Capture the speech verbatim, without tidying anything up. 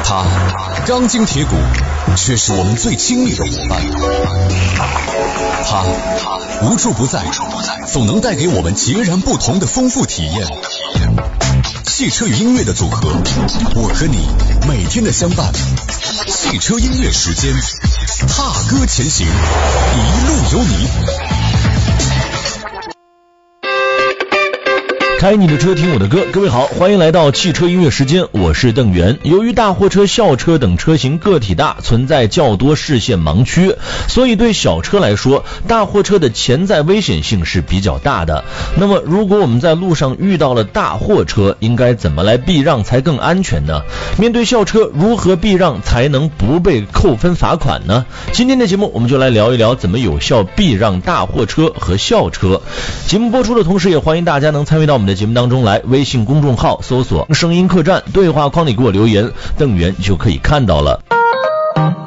他钢筋铁骨，却是我们最亲密的伙伴。他无处不在，总能带给我们截然不同的丰富体验。汽车与音乐的组合，我和你每天的相伴。汽车音乐时间，踏歌前行，一路有你。 开你的车，听我的歌。各位好，欢迎来到汽车音乐时间，我是邓源。由于大货车、校车等车型个体大，存在较多视线盲区，所以对小车来说，大货车的潜在危险性是比较大的。那么如果我们在路上遇到了大货车，应该怎么来避让才更安全呢？面对校车，如何避让才能不被扣分罚款呢？今天的节目我们就来聊一聊怎么有效避让大货车和校车。节目播出的同时，也欢迎大家能参与到我们的节目当中来，微信公众号搜索声音客栈，对话框里给我留言，邓源就可以看到了。